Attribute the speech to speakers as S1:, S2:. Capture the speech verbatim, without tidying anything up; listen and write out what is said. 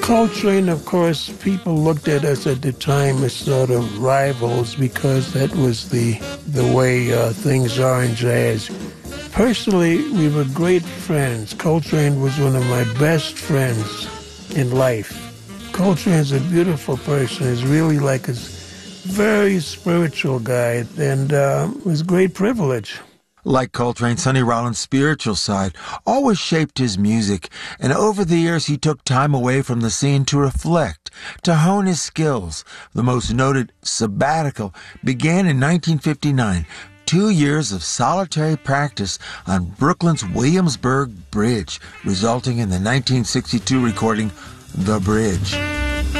S1: Coltrane, of course, people looked at us at the time as sort of rivals because that was the the way uh, things are in jazz. Personally, we were great friends. Coltrane was one of my best friends in life. Coltrane's a beautiful person. He's really like a very spiritual guy, and uh, it was a great privilege.
S2: Like Coltrane, Sonny Rollins' spiritual side always shaped his music, and over the years he took time away from the scene to reflect, to hone his skills. The most noted sabbatical began in nineteen fifty-nine, two years of solitary practice on Brooklyn's Williamsburg Bridge, resulting in the nineteen sixty-two recording, The Bridge.